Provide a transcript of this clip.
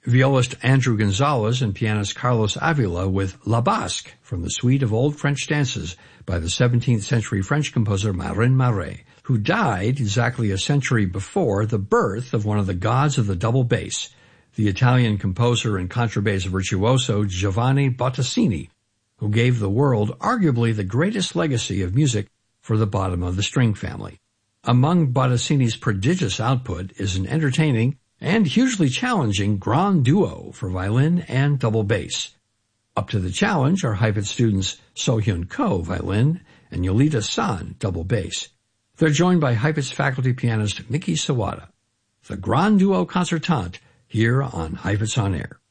violist Andrew Gonzalez and pianist Carlos Avila with La Basque from the suite of old French dances by the 17th century French composer Marin Marais, who died exactly a century before the birth of one of the gods of the double bass, the Italian composer and contrabass virtuoso Giovanni Bottesini, who gave the world arguably the greatest legacy of music for the bottom of the string family. Among Bottesini's prodigious output is an entertaining and hugely challenging grand duo for violin and double bass. Up to the challenge are Heifetz students So-Hyun Ko, violin, and Yolita San, double bass. They're joined by Heifetz faculty pianist Miki Sawada. The Grand Duo Concertante, here on Heifetz On Air.